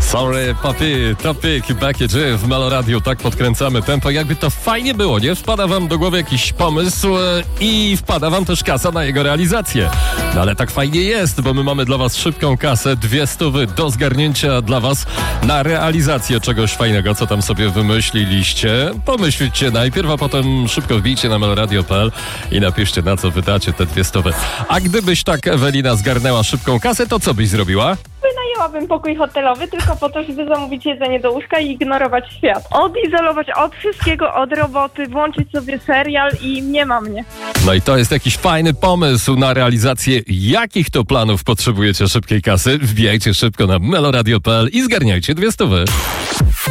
Sorry, papi, topik, Becky G w Melo Radio, tak podkręcamy tempo, jakby to fajnie było, nie? Wpada wam do głowy jakiś pomysł i wpada wam też kasa na jego realizację. No ale tak fajnie jest, bo my mamy dla was szybką kasę, 200 do zgarnięcia dla was na realizację czegoś fajnego, co tam sobie wymyśliliście. Pomyślcie najpierw, a potem szybko wbijcie na meloradio.pl i napiszcie, na co wydacie te 200. A gdybyś tak, Ewelina, zgarnęła szybką kasę, to co byś zrobiła? Wynajęłabym pokój hotelowy tylko po to, żeby zamówić jedzenie do łóżka i ignorować świat. Odizolować od wszystkiego, od roboty, włączyć sobie serial i nie ma mnie. No i to jest jakiś fajny pomysł na realizację. Jakich to planów potrzebujecie szybkiej kasy? Wbijajcie szybko na meloradio.pl i zgarniajcie 200.